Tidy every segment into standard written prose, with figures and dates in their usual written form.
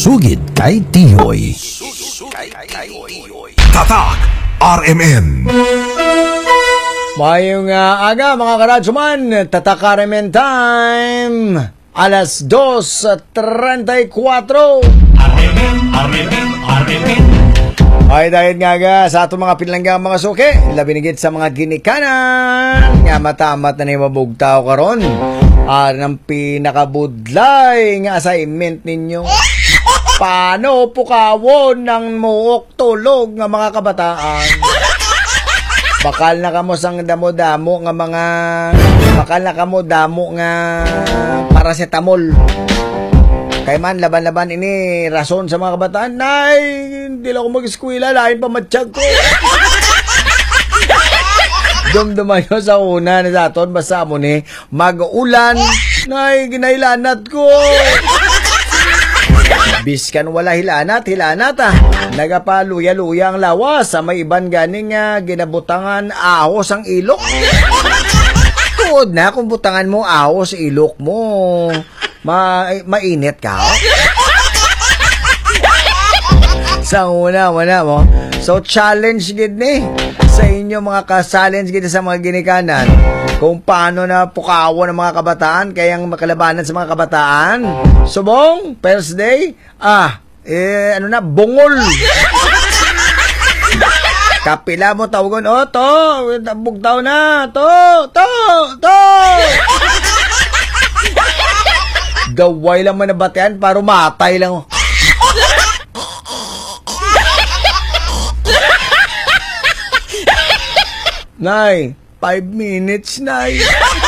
Sugid kay Tihoy. Tatak RMN. Mayong aga mga karadyoman, Tatak RMN time. Alas 2:34. RMN. Ay dahil nga sa atong mga pinlanggang mga suki, labinigit sa mga ginikanan nga matamat na ni mabugtaw karon. Ng pinakabudlay nga assignment ninyo. Paano pukawon ng muok tulog nga mga kabataan? Bakal na kamo sang damo-damo nga mga bakal na kamo damo nga paracetamol. Kay man laban-laban ini rason sa mga kabataan. Nay, hindi lang ako mag-eskwela, lain pa matiyag ko. Dumduman nyo sa una na sa aton, basta mo ni mag-ulan. Nay, ginailanat ko. Biskan wala hilanat nagapaluya-luya ang lawas sa may iban ganing ginabutangan ahos ang ilok. Tuod na kung butangan mo ahos ilok mo. Mainit ka. Sa una mo. So challenge gid ni sa inyo mga ka-challenge gid sa mga ginikanan kung paano na pukawon ng mga kabataan kayang makalabanan sa mga kabataan. Subong, first day, bungol. Kapila mo tawagon, bugtaw na, to. Gaway lang man nabatean para matay lang. Nay, 5 minutes, Nay.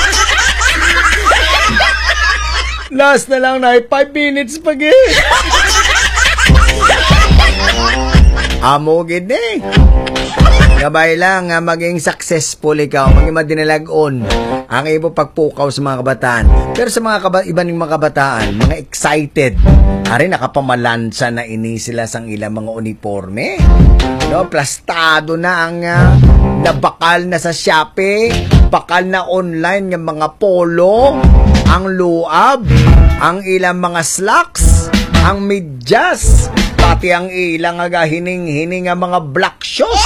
Last na lang, Nay. 5 minutes pag Amo gid eh. Gabay lang maging successful ikaw, maging madinalagon ang ibo pagpukaw sa mga kabataan. Pero sa mga iba ng mga kabataan, mga excited. Ari nakapamalansa na ini sila sang ilang mga uniforme. No, plastado na ang nabakal na sa Shopee, bakal na online ng mga polo, ang luab, ang ilang mga slacks, ang medyas, pati ang ilang hining-hining mga black shoes.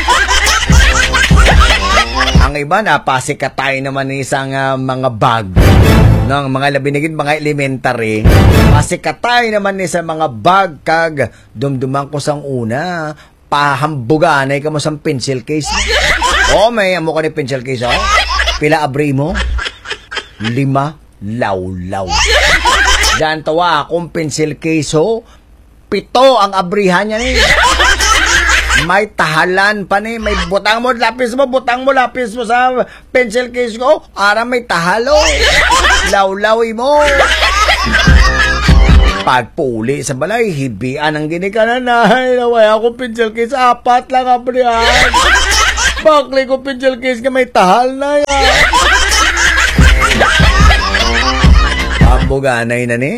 Ang iba na pasikatay naman isang mga bag ng mga labinigid mga elementary. Pasikatay naman ni sa mga bag kag dumduman ko sang una pahambuganay ka mo sang pencil case. May amo ka ni pencil case Pila abri mo? 5 lawlaw. Dan tawa akong pencil case 7 ang abrihan niya ni. May tahalan pa ni, may butang mo lapis mo sa pencil case ko. Ara may tahalo. Lawlawi mo. Pagpuli sa balay, hibian ang ginikanan na. Naway ako pencil case, 4 lang abrihan. Bakli ko pencil case ka may tahal na yan. Pambuganay na ni.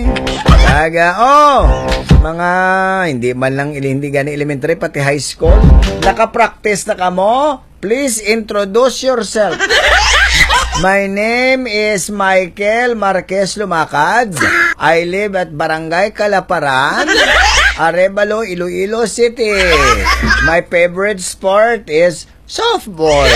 Mga hindi man lang hindi gani elementary pati high school. Naka-practice na kamo? Please introduce yourself. My name is Michael Marquez Lumakad. I live at Barangay Calaparan, Arevalo, Iloilo City. My favorite sport is softball.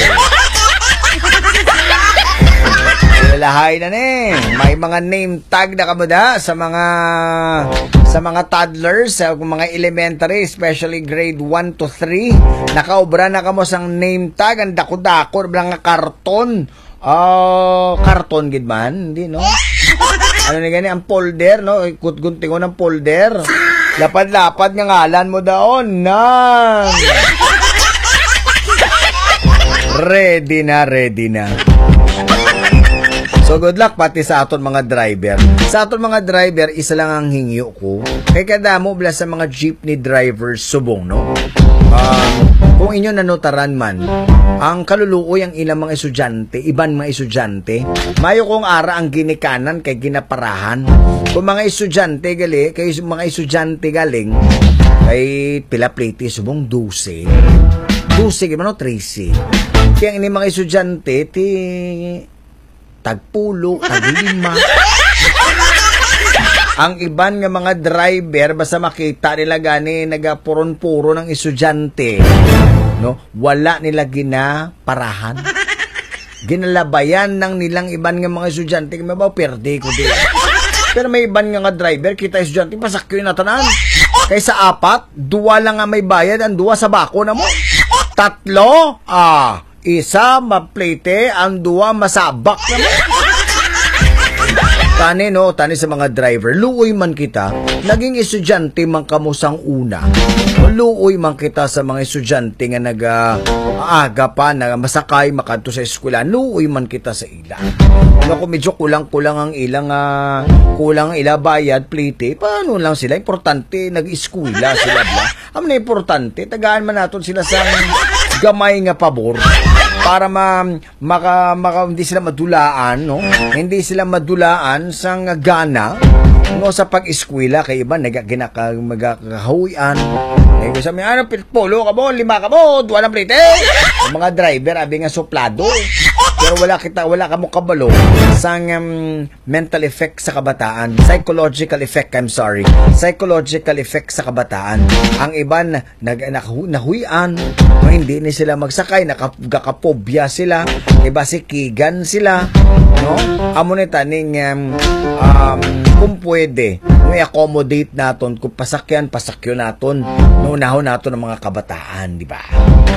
Lalahay na ni. May mga name tag na kamuda sa mga toddlers, sa mga elementary, especially grade 1 to 3. Nakaobra na kamo sang name tag, ang dako-dako, mga karton. Karton gid man, hindi no? Ano ni gani ang folder, no? Ikut-gunting ko ng folder. Lapad-lapad nga ngalan mo daon nang. Ready na. So good luck pati sa aton mga driver. Sa aton mga driver, isa lang ang hingyo ko. Kay kadamo bla sa mga jeepney drivers subong, no? Kung inyo nanutaran man, ang kaluluoy ang ilang mga estudyante, iban mga estudyante, mayo kong ara ang ginikanan kay ginaparahan. Kung mga estudyante galing, kay pila plate subong 12 gimano 13. Kaya ini mga estudyante tagpulo, taglima. ang iban nga mga driver basta makita nila gani nagapuron-puro ng estudyante, no? Wala nila ginaparahan. Ginalabayan ng nilang iban nga mga estudyante, mabaw perde ko di. Pero may iban nga driver, kita estudyante, pasakyo na tanan. Kaysa 4, 2 lang nga may bayad, ang 2 sa bako na mo. 3, isa maplete, ang 2 masabak na mo. Tani sa mga driver, luoy man kita, naging estudyante man kamusang una. Luoy man kita sa mga estudyante nga nag-aaga pa, na masakay, makanto sa eskwela, luoy man kita sa ila. Kung medyo kulang-kulang ang ilang, kulang ang ila bayad, plite, paano lang sila? Importante, nag-eskwela sila ba? Ang importante, tagaan man natin sila sa gamay nga pabor para hindi sila madulaan, no? Hindi sila madulaan sa gana, no, sa pag-eskwela. Kay iba magakahuyan. Eh sabi ano, polo ka mo, 5 ka mo, 2 lang plite. Ang mga driver abi nga suplado. Pero wala ka mo kabalo sa mental effect sa kabataan, psychological effect sa kabataan. Ang iban nahuyan, no, hindi ni sila magsakay, nakapobya sila, iba sikigan sila, no? Amo ni taning kung pwede, may accommodate naton, kung pasakyo naton, no, unahon naton ng mga kabataan, di ba?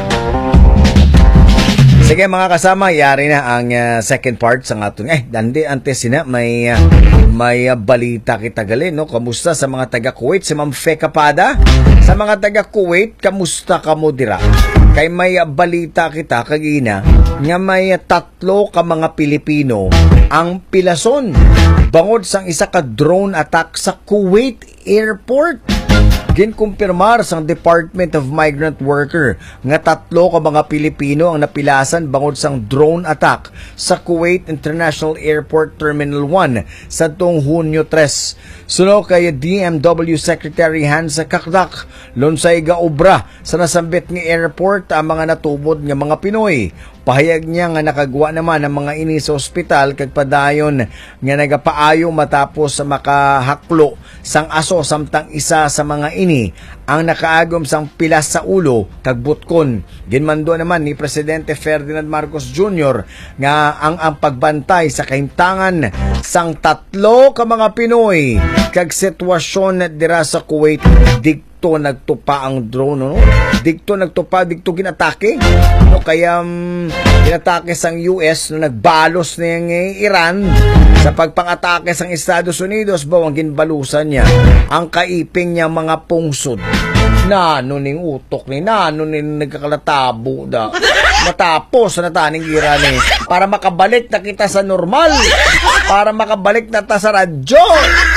Sige mga kasama, yari na ang second part sa atong antes sina may balita kita gali, no? Kamusta sa mga taga Kuwait, si Ma'am Fe Kapada? Sa mga taga Kuwait, kamusta ka mo dira? Kay may balita kita kagina nga may 3 ka mga Pilipino ang pilason bangod sang isa ka drone attack sa Kuwait airport. Ginkumpirmar sang Department of Migrant Worker nga 3 ka mga Pilipino ang napilasan bangod sang drone attack sa Kuwait International Airport Terminal 1 sa tuong Hunyo 3. Suno kay DMW Secretary Hans Kakdak, lunsay ga obra sa nasambit nga airport ang mga natubod nga mga Pinoy. Pahayag niya nga nakagwa naman ang mga ini sa ospital kag padayon nga nagapaayo matapos makahaklo sang aso samtang isa sa mga ini ang nakaagom sang pilas sa ulo kag butkon. Ginmando naman ni Presidente Ferdinand Marcos Jr. nga ang pagbantay sa kahintangan sang 3 ka mga Pinoy kag sitwasyon dira sa Kuwait. Dikto nagtupa ang drone, no? Dikto ginatake, no? Kaya ginatake sang US, no? Nagbalos na yung Iran sa pagpang-atake sang Estados Unidos, bawang ginbalusan niya ang kaiping niya mga pungsod. Nano ning utok ni, nano ning nagkakalatabo da. Matapos na taning Iran para makabalik na kita sa normal, para makabalik na ta sa radyo.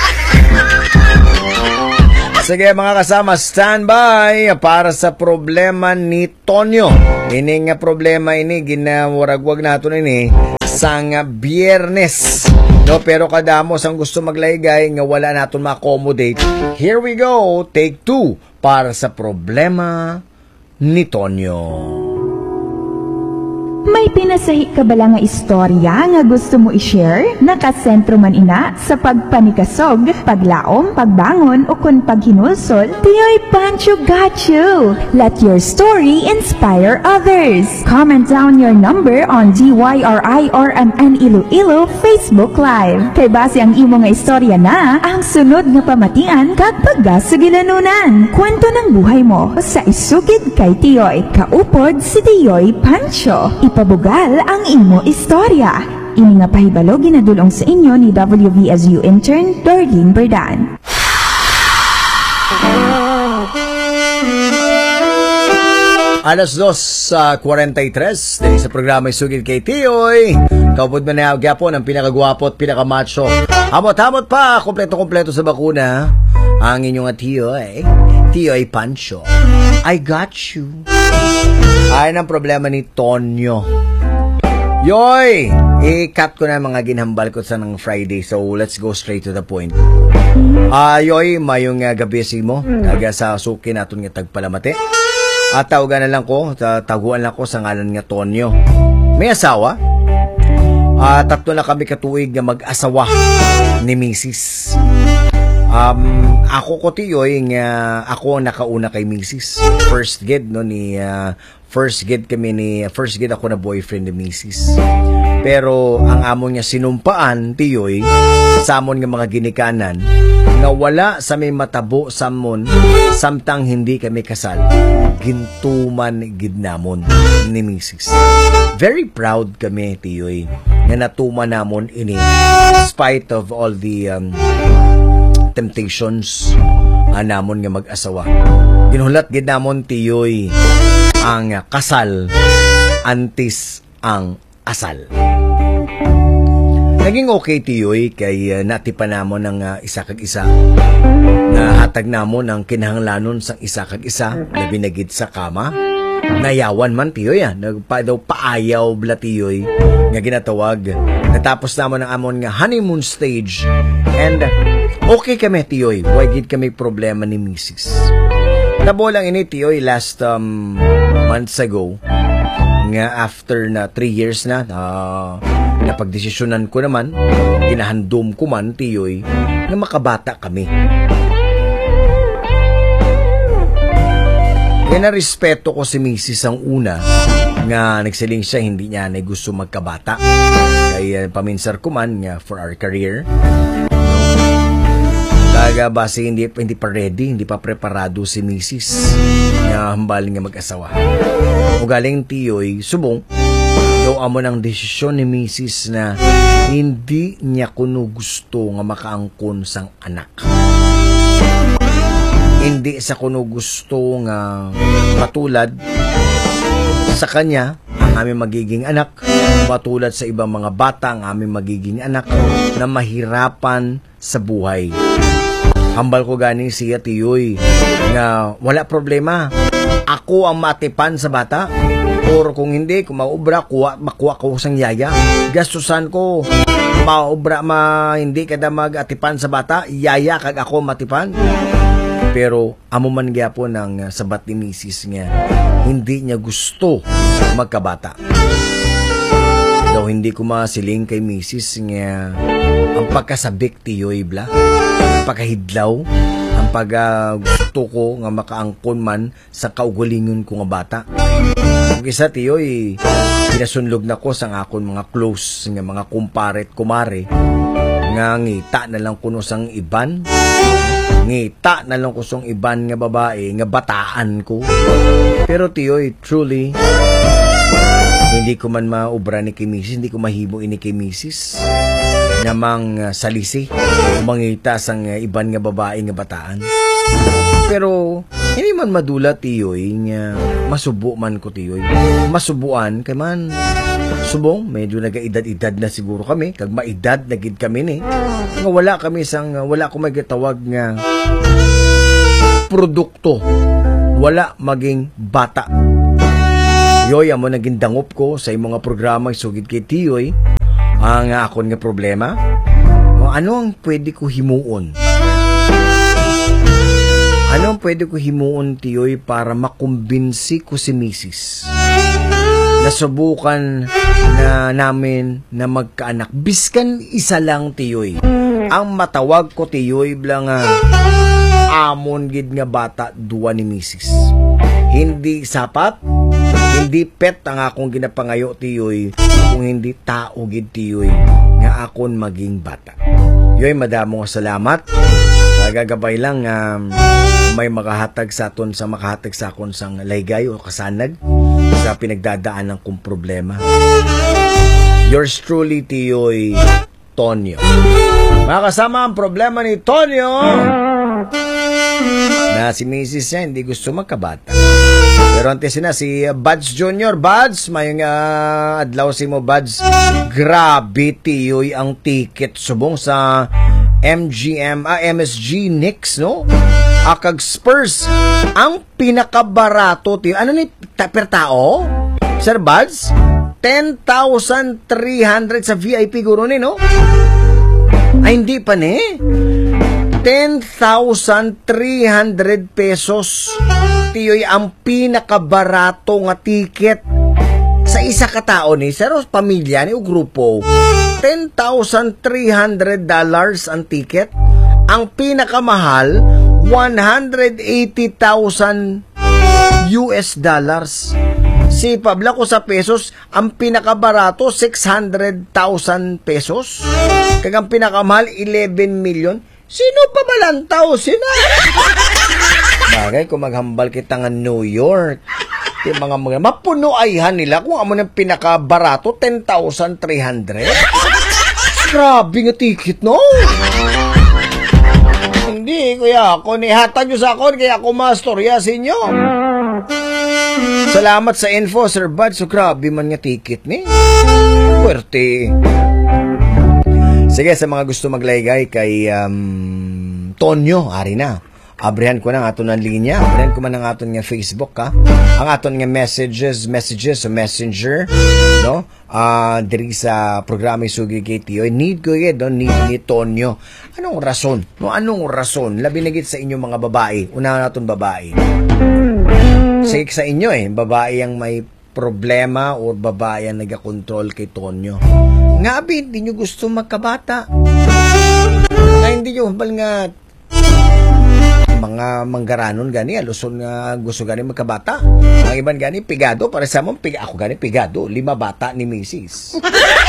Sige mga kasama, standby para sa problema ni Tonyo. Ini nga problema ini, ginawaragwag nato ini sang Biyernes. No, pero kadamos ang gusto maglaygay nga wala naton ma-accommodate. Here we go, take 2 para sa problema ni Tonyo. May pinasahi ka ba lang nga istorya nga gusto mo i-share? Nakasentro man ina sa pagpanikasog, paglaom, pagbangon o kun paghinulsol? Tioy Pancho got you! Let your story inspire others. Comment down your number on DYRI or an Iloilo Facebook Live. Kay base ang imo nga istorya na ang sunod nga pamatian kag pagasugilanunan. Kwento ng buhay mo sa Isugid kay Tioy. Kaupod si Tioy Pancho. Ipabugal ang imo istorya. Ini nga pahibalo ginadulong sa inyo ni WVSU intern Darlene Berdan. Alas 2:43 dahil sa programa Isugid kay Tioy. Kaupod man na gyapon ang pinakagwapo at pinakamacho. Hamot-hamot pa, kompleto-kompleto sa bakuna. Ang inyong Tioy Pancho. I got you. Ay ng problema ni Tonyo. Yoy! I-cut ko na mga ginhambal ko sa ng Friday. So, let's go straight to the point. Yoy, mayong gabi mo. Kaga sa suki natin nga tagpalamate. At tawagan na lang ko, taguan lang ko sa ngalan nga Tonyo. May asawa. 3 na kami katuig nga mag-asawa ni Mrs. Ako ko tiyoy nga ako ang nakauna kay Mrs. First gid no ni first gid ako na boyfriend ni Mrs. Pero ang amo niya sinumpaan tiyoy samon nga mga ginikanan nga wala sa may matabo samon samtang hindi kami kasal. Gintuman gid namon ni Mrs. Very proud kami tiyoy nga natuman namon ini despite of all the temptations namon nga mag-asawa. Ginulat gid namon tiyoy ang kasal antes ang asal. Naging okay tiyoy kay natipan namon ng isa kag isa. Nahatag namon ang kinahanglanon sang isa kag isa na binagid sa kama. Nayawan man tiyoy daw paayaw bla tiyoy nga ginatawag. Natapos namon ang amon nga honeymoon stage and okay kami tiyoy. Why gid kami problema ni Mrs. Nabo lang ini tiyoy last months ago nga after na 3 years na napagdesisyonan ko naman, ginahandom ko man tiyoy na makabata kami. Kaya na respeto ko si Mrs. ang una nga nagsiling siya hindi niya na gusto magkabata. Kaya paminsar ko man nga for our career. Kaga base hindi pa ready, hindi pa preparado si Mrs. nga hambal nga mag-asawa. Ugaling tiyoy, subong, daw amo ng desisyon ni Mrs. na hindi niya kuno gusto nga makaangkon sang anak. Hindi sa kuno gusto nga matulad sa kanya ang aming magiging anak, matulad sa ibang mga bata ang aming magiging anak na mahirapan sa buhay. Hambal ko ganing siya tiyoy nga wala problema. Ako ang matipan sa bata. Or kung hindi, kung maubra, makuha ko sang yaya. Gastusan ko. Maubra, hindi kada mag-atipan sa bata. Yaya kag ako matipan. Pero amo man gyapon ng sabat ni Mrs. nga hindi niya gusto magkabata. Daw hindi ko masiling kay Mrs. nga ang pagkasabik tiyoy bla. Pagkahidlaw, ang gusto ko nga makaangkon man sa kaugalingon ko nga bata. Kung isa tiyoy, pinasunlog na ko sa akon mga close nga mga kumparet kumare nga ngita na lang kuno sang iban. Ngita na lang ko sang iban nga babae nga bataan ko. Pero tiyoy, truly, hindi ko man maubra ni kay Mrs. Hindi ko mahibo ini kay Mrs. Namang salisi umangita sang iban nga babae nga bataan. Pero hindi man madula tiyoy nga masubo man ko tiyoy. Masubuan kay man subong medyo nagaedad-edad na siguro kami kag maedad na gid kami ni. Nga wala ko magitawag nga produkto. Wala maging bata. Yoy amo naging dangop ko sa imong mga programa sugid kay tiyoy. Ang akon nga problema, ano ang pwede ko himuon? Ano ang pwede ko himuon tiyoy para makumbinsi ko si Mrs. Nasubukan na namin na magkaanak. Biskan isa lang tiyoy. Ang matawag ko tiyoy blang amon gid nga bata duwa ni Mrs. Hindi sapat, hindi pet ang akong ginapangayo tiyoy kung hindi tao gid tiyoy nga akon maging bata. Yoy, madamo nga salamat. Gagabay lang may makahatag sa aton sa makahatag sa akon sang laygay o kasanag sa pinagdadaanan kong problema. Yours truly, tiyoy, Tonyo. Mga kasama, ang problema ni Tonyo na si Mrs. niya hindi gusto magkabata. Pero antes na si Buds Jr. Buds, mayong adlaw si mo Buds. Grabe tiyoy ang ticket subong sa MSG Knicks, no? Akag Spurs ang pinakabarato tiyo. Ano ni per tao? Sir Buds? 10,300 sa VIP guro ni, no? Ay hindi pa ni. 10,300 pesos tiyoy ang pinakabarato nga ticket sa isa ka tao ni pero pamilya ni o grupo. $10,300 ang ticket. Ang pinakamahal, $180,000 US dollars. Si Pabla ko sa pesos, ang pinakabarato, 600,000 pesos. Kagang pinakamahal, 11 million. Sino pa balantaw? Sina? Bagay, kung maghambal kita nga New York, yung mga mapuno ayhan nila kung amo ng pinakabarato, 10,300. Grabe nga ticket, no? Hindi, kuya. Kung ihatag nyo sa akin, kaya ako mastorya sa inyo. Salamat sa info, Sir Bud. So, grabe man nga ticket ni. Puwerte. Sige, sa mga gusto maglaygay kay Tonyo, ari na. Abrihan ko na ang aton ng linya. Abrihan ko man ang aton nga Facebook, ha? Ang aton nga messages sa Messenger, no? Diri sa programa Sugi KTO. Need ko don't need ni Tonyo. Anong rason? No, anong rason? Labi na git sa inyo mga babae. Una naton babae. Sige sa inyo babae ang may problema o babae ang nagakontrol kay Tonyo. Ngabi, hindi nyo gusto magkabata. Nga hindi nyo hambal nga mga manggaranon gani, aluson nga gusto gani magkabata. Ang iban gani, pigado. Para sa mong, ako gani, pigado. 5 bata ni Mrs.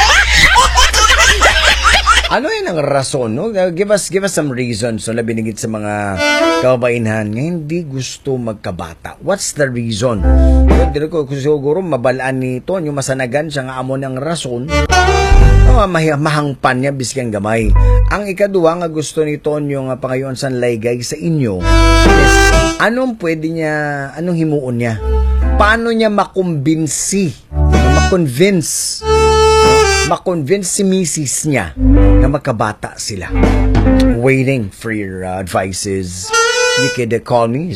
Ano yun ang rason, no? Give us some reasons. So, binigit sa mga kababainhan nga hindi gusto magkabata. What's the reason? Dito ko siguro mabalaan nito, yung masanagan siya nga amo ng rason. Mahangpan niya biskang gamay. Ang ikaduwa nga gusto nito yung pangayon sa laygay sa inyo is anong pwede niya, anong himuon niya? Paano niya makonvince si misis niya na magkabata sila? Waiting for your advices. You could call me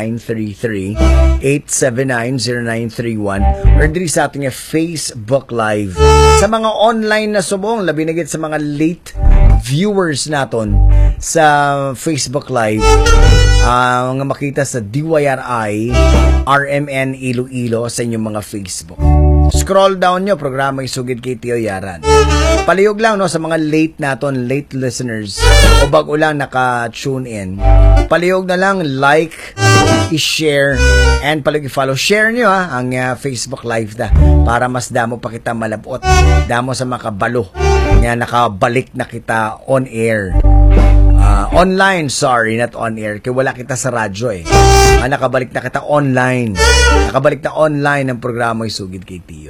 0933-879-0931 or diri sa ating Facebook Live. Sa mga online na subong, labi na gid sa mga late viewers naton sa Facebook Live, nga makita sa DYRI RMN Iloilo sa inyong mga Facebook. Scroll down nyo, programa Isugid KTO Yaran. Palihog lang no sa mga late naton, late listeners o bago lang naka-tune in. Palihog na lang, like, i-share, and palihog i-follow. Share nyo ang Facebook Live da para mas damo pa kita malabot. Damo sa makabalo nga nakabalik na kita on air. Online, sorry, not on air. Kaya wala kita sa radyo nakabalik na kita online. Nakabalik na online ang programa Isugid KTO.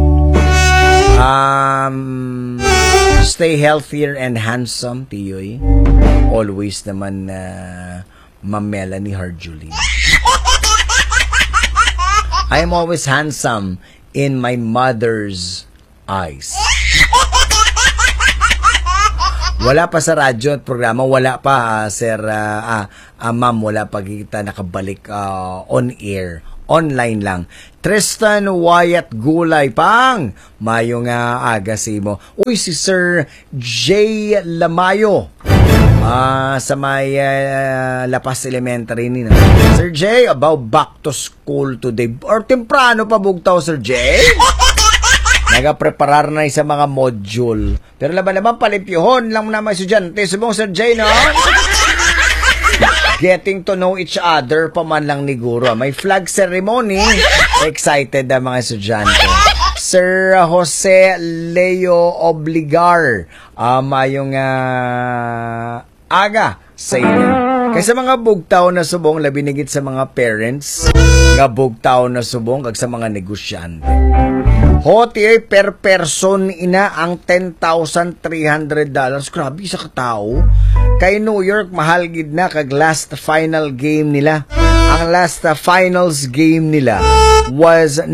Stay healthier and handsome, Tiyoy. Always naman Ma'am Melanie Harjulie. I am always handsome in my mother's eyes. Wala pa sa radyo at programa, wala pa, sir, ma'am, wala pa kita nakabalik on air. Online lang. Tristan Wyatt Gulay pang mayong agasimo. Uy, si Sir J. Lamayo sa may Lapas Elementary ni Sir J, about back to school today. Or temprano pa bugtaw, Sir J? Nagapreparar na sa mga module. Pero laban-laban palipyuhon lang naman estudyante. Subong Sir J, no? Getting to know each other pa man lang ni Guro. May flag ceremony. Excited ang mga estudyante. Sir Jose Leo Obligar. Mayong aga sa inyo. Kaysa mga bugtaw na subong, labinigit sa mga parents, nga bugtaw na subong, kag sa mga negosyante. Hoti per person ina ang $10,300. Grabe sa katao. Kay New York, mahal gid na kag last final game nila. Ang last finals game nila was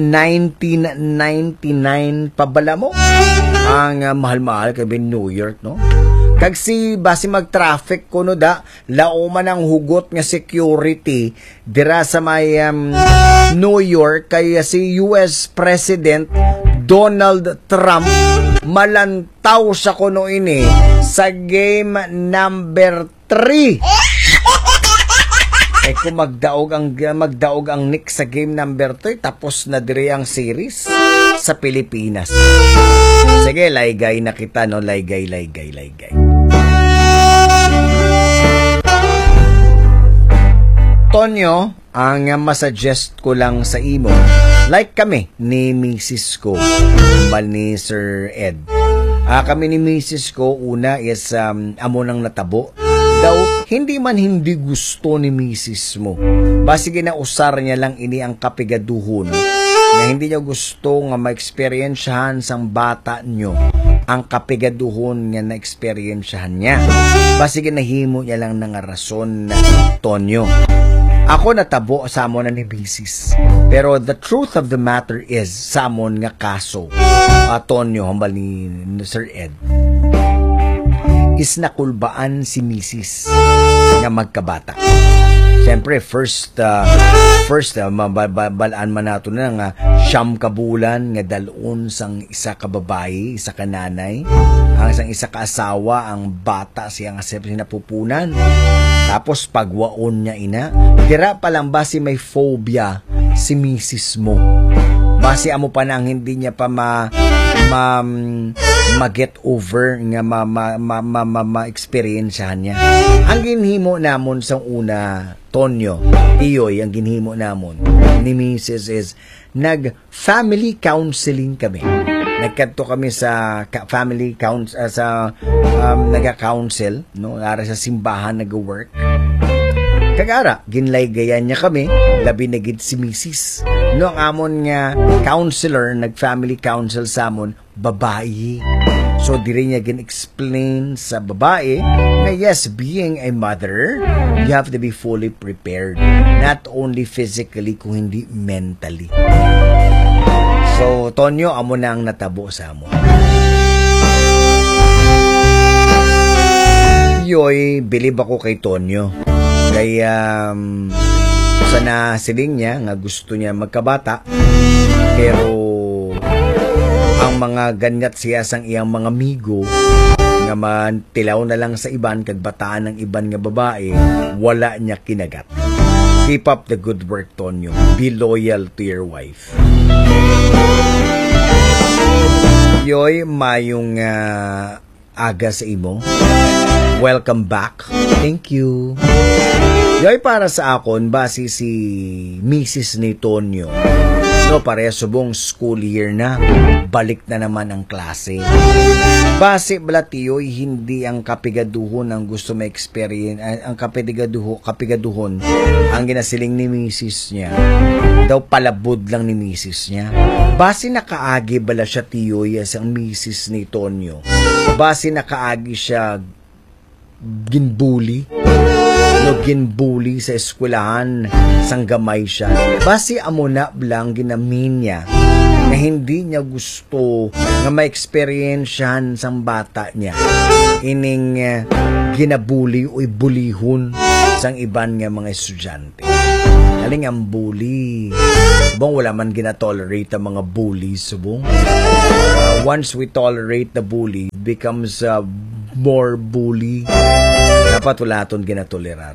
1999. Pabala mo? Ang mahal-mahal kay New York, no? Kag si basi mag-traffic kuno da, lauman ang hugot nga security dira sa may New York kay si US President Donald Trump malantaw sa kuno ini sa game number 3. Kung magdaog ang Nick sa game number 3, tapos na dire ang series sa Pilipinas. Sige, laygay na kita, no? Laygay. Tonyo, ang masuggest ko lang sa imo, like kami ni Mrs. ko, bal ni Sir Ed. Kami ni Mrs. ko, una is amo nang natabo. Daw, hindi man hindi gusto ni Mrs. mo. Basige na usar niya lang ini ang kapigaduhon na hindi niya gusto nga ma-experiensyahan sang bata nyo ang kapigaduhon nga na-experiensyahan niya. Basige nahimo niya lang ng rason na Tonyo. Ako natabo sa amon na ni Mrs. Pero the truth of the matter is sa amon nga kaso Tonyo, hambal ni Sir Ed, is nakulbaan si Mrs. nga magkabata. Siyempre, first balaan man nato na nga siyam ka bulan nga dalon sang isa ka babae, isa ka nanay, ang sang isa ka asawa, ang bata siya nga sinapupunan. Tapos pagwaon niya ina, tira pa lang basi may phobia si Mrs. mo. Basi amo pa nang hindi niya pa ma-get over nga ma-experiencehan niya. Ang ginhimo namon sa una, Tonyo, iyoy, ang ginhimo namon ni Mrs. is nag-family counseling kami. Nagkanto kami sa family naga-counsel, no? Ara sa simbahan nag-work. Kagara, ginlaygayan niya kami, labi na gid si Mrs. No, ang amon nga counselor, nag-family counsel sa amon, babae. So, diri niya gin-explain sa babae na yes, being a mother, you have to be fully prepared. Not only physically, kung hindi mentally. So, Tonyo, amo na ang natabo sa amon. Yoy, believe ako kay Tonyo. Kaya sana siling niya nga gusto niya magkabata, pero ang mga ganyat siya sang iyang mga amigo nga mantilaw na lang sa iban kag bataan ng iban nga babae, wala niya kinagat. Keep up the good work, Tonyo. Be loyal to your wife. Yoy, mayong aga sa imo. Welcome back. Thank you. Yoy, para sa akon, basi si Mrs. ni Tonyo, no, pareha subong school year na, balik na naman ang klase. Basi balatiyoy, hindi ang kapigaduhon ang gusto ma-experience, ang kapigaduhon ang ginasiling ni Mrs. niya. Daw palabod lang ni Mrs. niya. Basi nakaagi bala siya tiyoy as ang Mrs. ni Tonyo. Basi nakaagi siya ginbuli, no, ginbuli sa eskwelahan sang gamay siya. Basi amo na blang ginamin niya na hindi niya gusto nga ma-experiensyahan sang bata niya ining ginabuli o bulihon sang iban nga mga estudyante. Aling ang bully, subong wala man ginatolerate ang mga bullies, subong. Once we tolerate the bully, it becomes more bully. Dapat wala itong ginatolerar.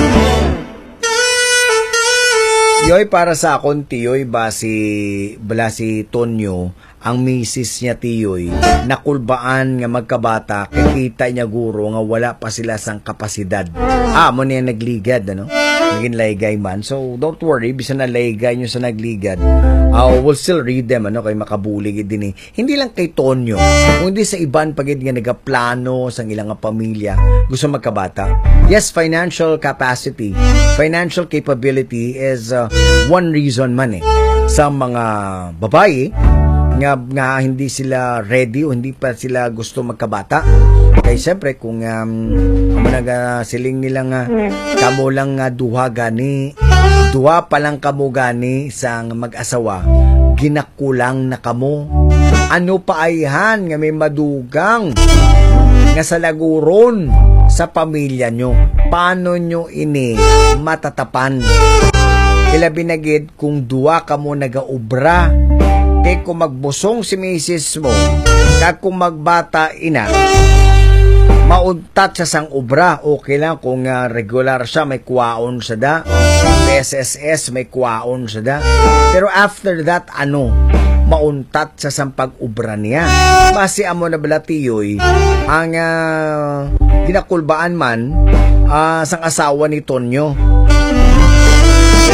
Yoy, para sa akon, tiyoy, bala si Tonyo, ang misis niya tiyoy, nakulbaan nga magkabata, kikita niya guro nga wala pa sila sang kapasidad. Mo niya nagligad, ano? Naging laygay man. So, don't worry, bisa na laygay nyo sa nagligad. We'll still read them, ano, kay makabulig din eh. Hindi lang kay Tonyo, kundi sa iban pagid nga nagaplano sa ilang pamilya, gusto magkabata. Yes, financial capacity, financial capability is one reason man eh. Sa mga babae, nga hindi sila ready o hindi pa sila gusto magkabata. Kaya siyempre kung siling nila nga kamo lang nga duha pa lang kamo gani sa mag-asawa, ginakulang na kamo. Ano pa ayhan nga may madugang nga sa laguron sa pamilya nyo? Paano nyo ini matatapan? Ilabi na gid kung duwa kamo nagaubra. Kaya kung magbusong si misis mo, kag kung magbata ina, mauntat sa sang ubra, okay lang kung regular siya, may kuwaon sa da, SSS, may kuwaon sa da. Pero after that, mauntat sa sang pag-ubra niya. Basi amo na balatiyoy, ang ginakulbaan man sang asawa ni Tonyo.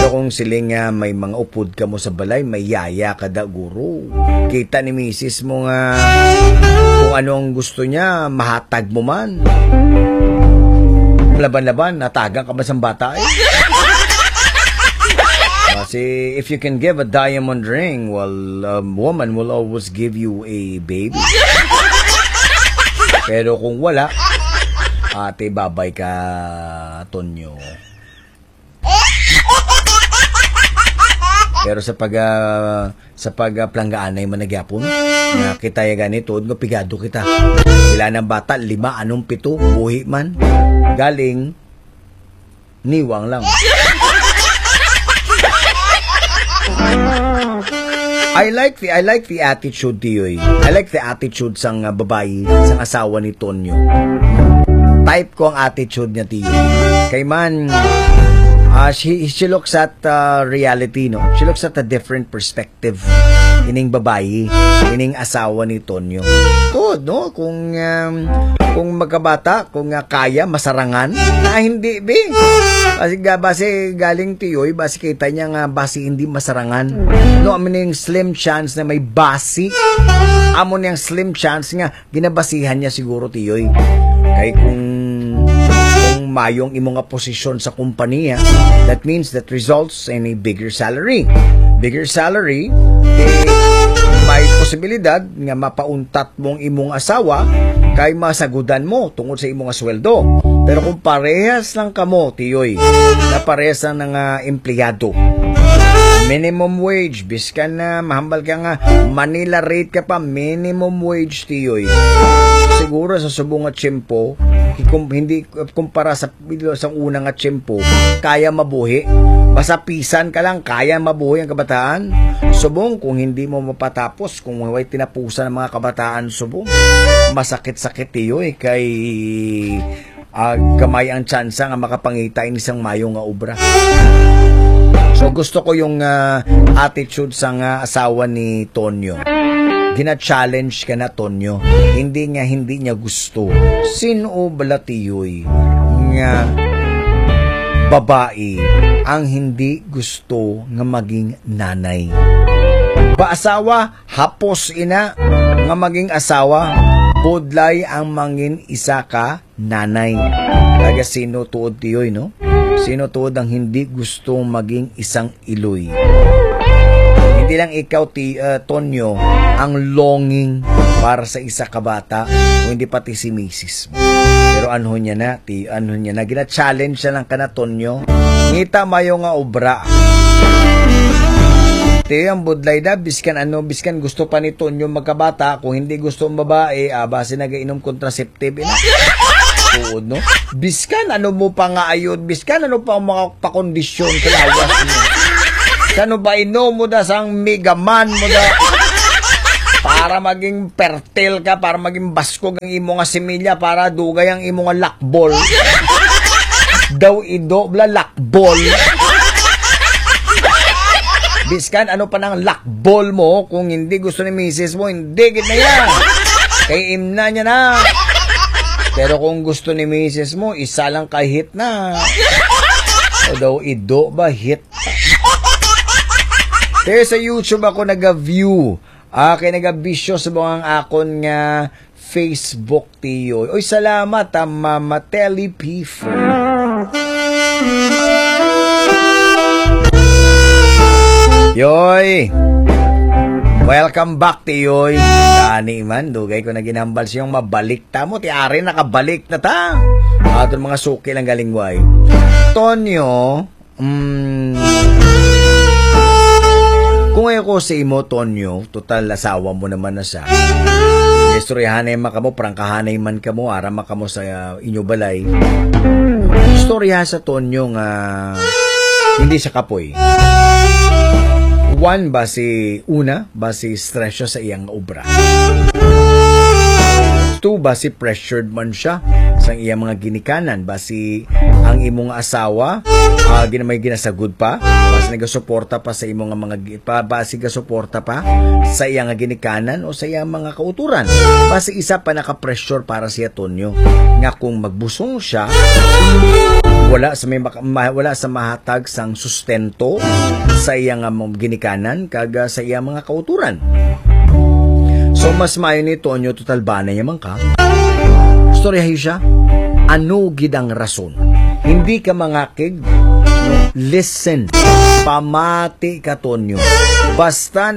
Pero kung siling nga may mga upod ka mo sa balay, may yaya ka da guro. Kita ni misis mo nga kung ano ang gusto niya, mahatag mo man. Laban-laban, natagang ka ba sa bata eh? Kasi if you can give a diamond ring, well, a woman will always give you a baby. Pero kung wala, ate, babay ka, Tonyo. Pero sa pagplanggaan ay managyapon, na kita ya ganito, pigado kita. Sila ng bata, 5, 7, buhi man. Galing, niwang lang. I like the attitude tiyoy. I like the attitude sang babae, sang asawa ni Tonyo. Type ko ang attitude niya tiyoy. Kay man, she looks at reality, no? She looks at a different perspective. Ining babae, ining asawa ni Tonyo. Tod, no? Kung magkabata, kung kaya, masarangan, na hindi, be. Base galing tiyoy, base kita niya nga, base hindi masarangan. No, amin yung slim chance na may basi. Amon yung slim chance nga, ginabasihan niya siguro tiyoy. Kaya kung mayong imong posisyon sa kumpanya, that means that results in a bigger salary. Bigger salary, may posibilidad nga mapauntat mong imong asawa kay masagudan mo tungod sa imong sweldo. Pero kung parehas lang kamo, tiyoy, na parehas lang ng empleyado, minimum wage, biskan na mahambal ka nga, Manila rate ka pa, minimum wage, tiyoy. Siguro sa subong at tiyempo, hindi kumpara sa unang at tiyempo, kaya mabuhi. Basta pisan ka lang, kaya mabuhi ang kabataan. Subong, kung hindi mo mapatapos, kung may tinapusan ng mga kabataan, subong, masakit-sakit tiyoy, kay gamay ang tsansa nga makapangita in isang mayo nga obra. So gusto ko yung attitude sa asawa ni Tonyo. Gina-challenge ka na, Tonyo. Hindi niya gusto. Sino bala tiyoy nga babae ang hindi gusto nga maging nanay? Ba-asawa, hapos ina nga maging asawa, budlay ang mangin isa ka nanay. Kaya sino tuod tiyoy, no? Sino tuod ang hindi gusto maging isang iloy? Hindi lang ikaw, Tonyo, ang longing para sa isa ka bata, o hindi pati si misis mo. Pero ano niya na, gina-challenge na lang ka na, Tonyo. Ngita mayo nga obra. Tiyo ang budlay da, biskan gusto pa ni Tonyo magkabata, kung hindi gusto ang babae, base nag-inom contraceptive, tuod, no? Biskan, ano mo pa nga ayod, biskan, ano pa ang mga pakondisyon, kalawas mo. Kano ba inom mo da sang megaman mo da para maging fertile ka, para maging baskog ang imo nga similya, para dugay ang imo nga lakbol. Daw ido bla lakbol. Biskan ano pa nang lakbol mo, kung hindi gusto ni misis mo, hindi gid na yan. Kay imna niya na. Pero kung gusto ni misis mo, isa lang ka hit na. O daw ido ba hit? Kaya sa YouTube ako nag-view. Kaya nag-bisyo sa mga akon nga Facebook tiyo. Oy, salamat, Mama Telly P4. Yoy! Welcome back, tiyoy. Kani man, dugay ko na ginambal siyang mabalik ta mo. Tiari nakabalik na ta. Atong mga suki lang galingway. Tonyo, kung ako sa imo, Tonyo, total asawa mo naman na siya. Istoryahanay man kamo, prangkahanay man kamo, arama kamo sa inyo balay. Istorya sa Tonyo nga hindi siya kapoy. One, basi stress siya sa iyang obra. Two, basi pressured man siya sa iyang mga ginikanan. Basi ang imong asawa, may ginasagod pa. Basi nagasuporta pa sa imong basi gasuporta pa sa iyang ginikanan o sa iyang mga kauturan. Basi isa pa naka-pressure para siya, Tonyo. Nga kung magbusong siya, wala sa mahatag sang sustento sa iyang ginikanan kaga sa iyang mga kauturan. So mas maayo ni Tonyo total bana yaman ka. Storyahay siya. Ano gid ang rason? Hindi ka mangakig. Listen. Pamati ka Tonyo. Basta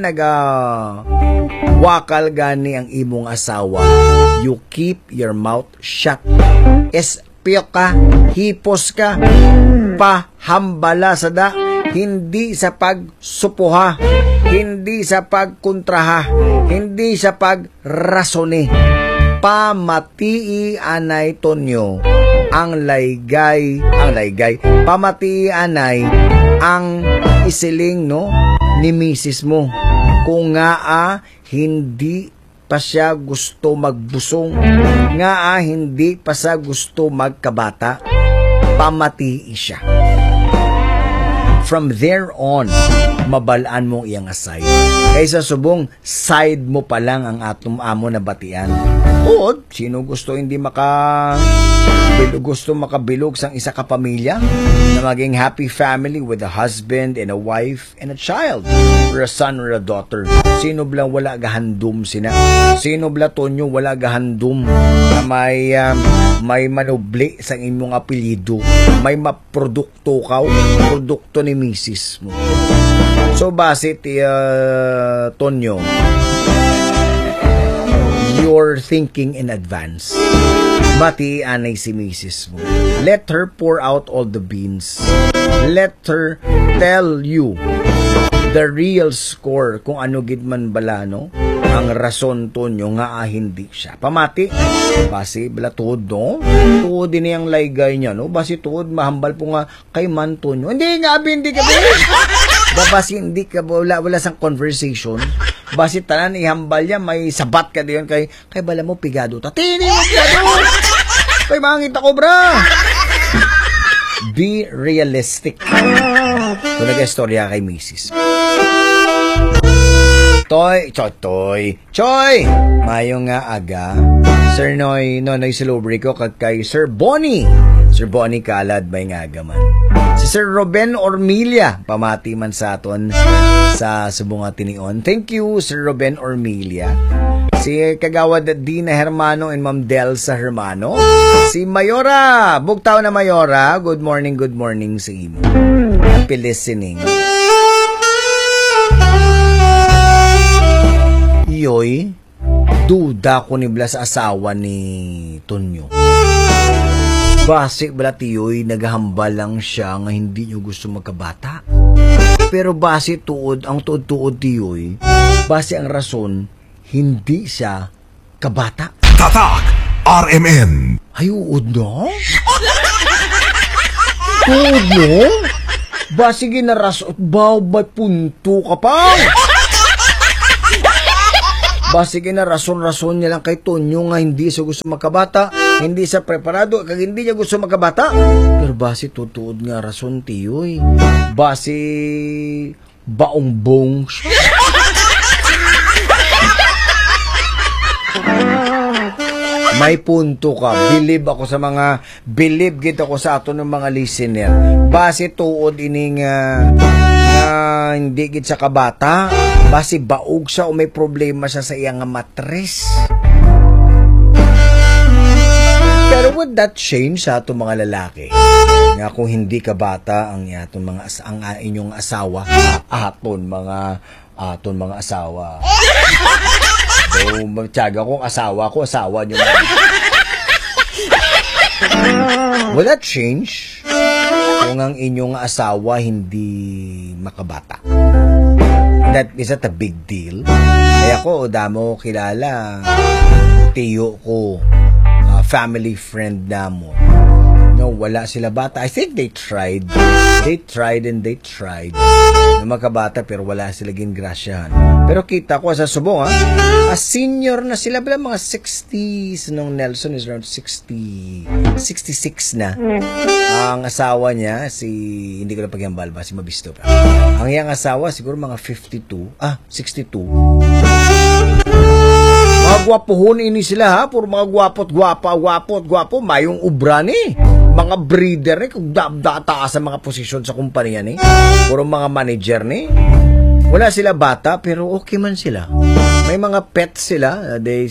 wakal gani ang imong asawa, you keep your mouth shut. Espyo ka, hipos ka, pahambala sa da, hindi sa pagsupuha, hindi sa pagkontraha, hindi sa pagrasoni. Pamatii anay Tonyo ang laygay, pamatii anay ang isiling no ni misis mo. Kung nga hindi pa siya gusto magbusong, nga hindi pa siya gusto magkabata, pamatii siya. From there on, mabalaan mong iyang aside. Kaysa subong, side mo pa lang ang atong amo na batian. Tuod, sino gusto hindi gusto makabilog sang isa ka pamilya na maging happy family with a husband and a wife and a child, or a son or a daughter. Sino blang wala gahandom sina? Sino bla Tonyo wala gahandom na may manubli sa inyong apelyido, may maprodukto ka, produkto ni misis mo. So base Tonyo, you're thinking in advance. Bati anay si misis mo. Let her pour out all the beans. Let her tell you the real score kung ano gid man bala no ang rason Tonyo nga hindi siya. Pamati. Basi bala tuod no? Tuod din yung laygay niya no? Basi tuod mahambal po nga kay man Tonyo. Hindi ka. Basi hindi ka wala sang conversation. Basi tanan ihambal niya may sabat ka diyon kay bala mo pigado ta. Tini mo pigado. Kay mangita ko bra. Be realistic. Kung nag-istorya kay misis. Choy! Mayong nga aga. Sir Noy Silobre ko kay Sir Bonnie. Sir Bonnie Kalad may nga aga man. Si Sir Ruben Ormilia, pamati man sa aton sa subong tinion. Thank you, Sir Ruben Ormilia. Si Kagawad Dina Hermano and Ma'am Delsa Hermano. Si Mayora, bugtaw na Mayora. Good morning sa imo. Happy listening. Yoy, duda ko ni Bla sa asawa ni Tonyo. Base bala tiyoy, naghahambal lang siya nga hindi nyo gusto magkabata. Pero base ang tuod tiyoy, base ang rason, hindi siya kabata. Tatak RMN. Ay, uod no? Uod no? Base ginarason, ba't punto ka pa? Base ginarason niya lang kay Tonyo nga hindi siya gusto magkabata, hindi siya preparado, kag hindi niya gusto magkabata. Pero base tutuod nga rason tiyoy. Base baong-bong. May punto ka. Believe gid ako sa ato ng mga listener. Base tuod ining hindi gid sa kabata, base baog siya o may problema siya sa iyang matres. Pero would that change sa ato mga lalaki? Nga kung hindi ka bata ang inyong asawa, aton mga asawa. So, magtiyaga kong asawa niyo. Will that change kung ang inyong asawa hindi makabata? That is that a big deal? Kaya ko, damo kilala, tiyo ko, family friend na mo. No, wala sila bata. I think they tried na magkabata pero wala sila gingrasyahan. Pero kita ko sa subong senior na sila pala, mga 60s. Nung Nelson is around 66 na. Ang asawa niya, hindi ko na pagyambal ba, si Mabisto pa. Ang iyang asawa, siguro mga 62. 62. Mga gwapohon ini sila puro mga gwapot, gwapo, mayong ubra ni. Mga breeder ni, kung data sa mga posisyon sa kumpanya ni. Puro mga manager ni. Wala sila bata, pero okay man sila. May mga pets sila. They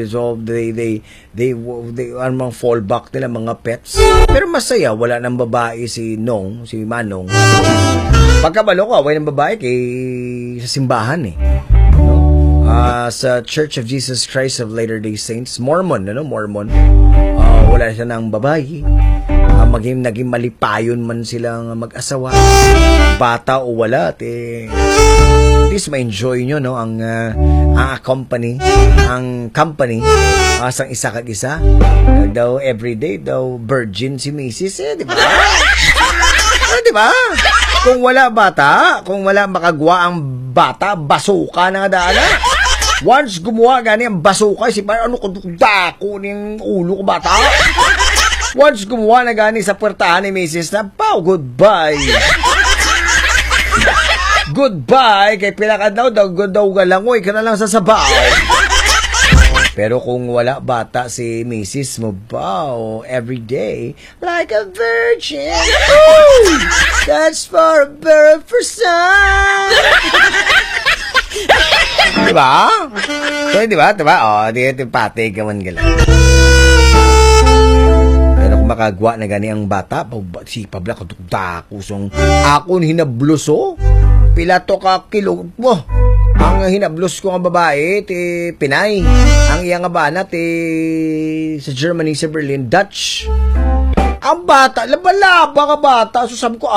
mga fallback nila, mga pets. Pero masaya, wala nang babae si Manong. Pagkabalo ko, away ng babae sa simbahan eh. Sa Church of Jesus Christ of Latter-day Saints, Mormon. Wala siya ng babae. Naging malipayon man silang mag-asawa, bata o wala, at least ma-enjoy nyo, no, ang company, sang isa kag isa. Daw everyday daw virgin si Mrs. Di ba? Di ba? Kung wala makagwa ang bata, basuka na nga daan. Once gumawa gani ang basuka, ano ko dako ng ulo ko bata. Once gumawa na gani sa puwertahan ni Mrs. na, goodbye. Goodbye, kay pilakad daw galangoy ka na lang sa sabaw. Pero kung wala bata si Mrs. mo, every day, like a virgin. Ooh, that's for a very first time. Diba? So, diba? Di patay ka man galang. Pero kung makagwa na gani ang bata, si Pabla katukdakusong akon hinabluso, pilato ka kilo mo. Ang hinablos ko nga babae, Pinay. Ang iyang bana, sa Germany, sa Berlin, Dutch. Ang bata, laba-laba ka bata, so sabi ko,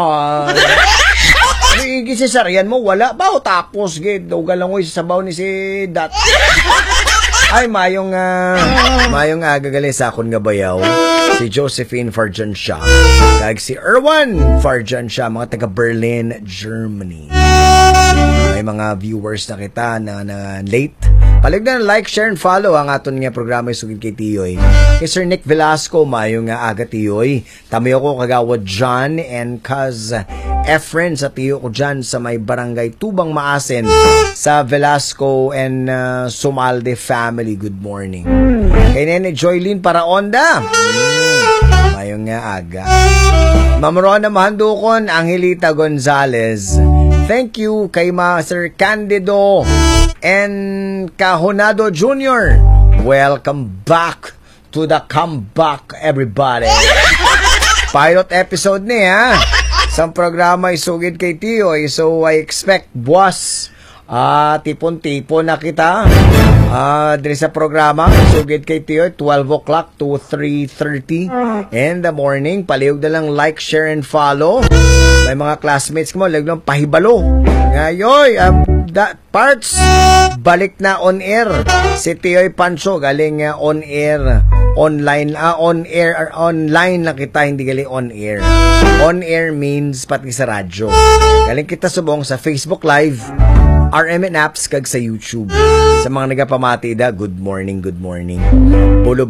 gisisaryan mo, wala ba? Tapos, daw galangoy sa sabaw ni si Dutch. Ay, mayong agagali sa akon nga bayaw, si Josephine Farjansha, kag si Erwan Farjansha, mga taga Berlin, Germany. May mga viewers na kita na late. Paligdan like, share, and follow ang aton nga programa sugid kay Tiyoy. Kay Sir Nick Velasco, mayong aga Tiyoy. Tamayo ko kagawad John and Kaz Efren sa tiyo ko dyan sa may barangay Tubang Maasen sa Velasco and Sumalde family. Good morning. Kay Nene Joylyn Paraonda. Mayong aga. Mamrona Mahandukon, Angelita Gonzalez. Thank you kay Sir Candido and Cahonado Jr. Welcome back to the comeback, everybody. Pilot episode niya, sa programa isugid kay Tiyoy. So I expect boss, tipon-tipon na kita din sa programa isugid kay Tiyoy 12 o'clock to 3:30 in the morning. Palihog na lang like, share, and follow. May mga classmates mo lang pahibalo ngayoy parts balik na on air si Tiyoy Pancho galing on air online online na kita, hindi galing on air. On air means pati sa radyo. Galing kita subong sa Facebook Live, RMN apps kag sa YouTube. Sa mga nagapamati good morning. Bulo